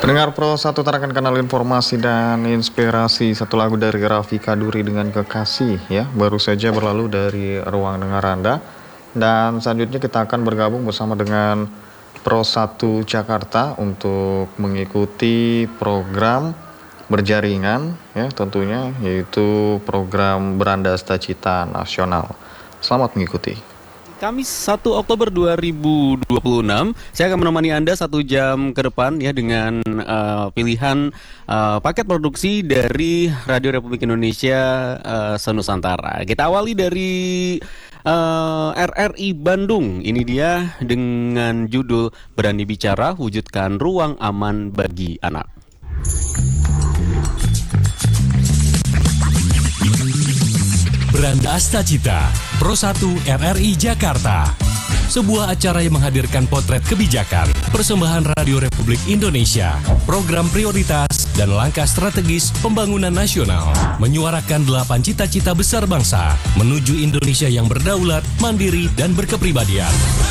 Pendengar Pro 1 tarakan kanal informasi dan inspirasi. Satu lagu dari Raffi Kaduri dengan Kekasih ya, baru saja berlalu dari ruang dengar Anda. Dan selanjutnya kita akan bergabung bersama dengan Pro 1 Jakarta untuk mengikuti program berjaringan ya tentunya, yaitu program Beranda Cita Nasional. Selamat mengikuti. Kamis 1 Oktober 2026, saya akan menemani Anda 1 jam ke depan ya dengan pilihan paket produksi dari Radio Republik Indonesia Senusantara. Kita awali dari RRI Bandung. Ini dia dengan judul Berani Bicara, Wujudkan Ruang Aman Bagi Anak. Beranda Cita, Pro 1 RRI Jakarta. Sebuah acara yang menghadirkan potret kebijakan, persembahan Radio Republik Indonesia, program prioritas, dan langkah strategis pembangunan nasional. Menyuarakan 8 cita-cita besar bangsa, menuju Indonesia yang berdaulat, mandiri, dan berkepribadian.